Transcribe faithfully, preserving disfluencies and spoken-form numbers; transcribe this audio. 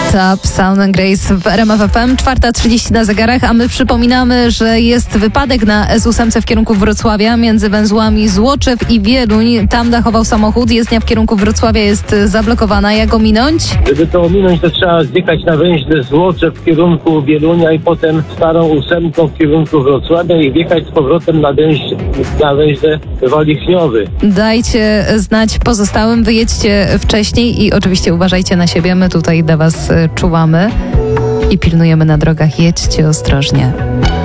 Top, Sound and Grace w R M F F M, czwarta trzydzieści na zegarach, a my przypominamy, że jest wypadek na S ósm w kierunku Wrocławia między węzłami Złoczew i Wieluń. Tam dachował samochód, jezdnia w kierunku Wrocławia jest zablokowana. Jak ominąć? Żeby to ominąć, to trzeba zjechać na węźle Złoczew w kierunku Wielunia i potem starą ósemką w kierunku Wrocławia i wjechać z powrotem na węźle, na węźle Walichniowy. Dajcie znać pozostałym, wyjedźcie wcześniej i oczywiście uważajcie na siebie. My tutaj dla Was czuwamy i pilnujemy na drogach. Jedźcie ostrożnie.